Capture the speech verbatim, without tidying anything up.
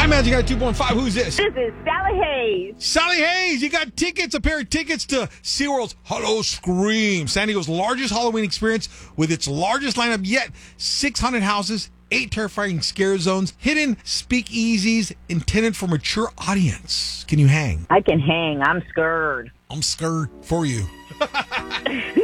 Magic Guy two point five. Who's this? This is Sally Hayes. Sally Hayes, you got tickets, a pair of tickets to SeaWorld's Hello Scream, San Diego's largest Halloween experience with its largest lineup yet. six hundred houses, eight terrifying scare zones, hidden speakeasies intended for mature audience. Can you hang? I can hang. I'm scared. I'm scared for you.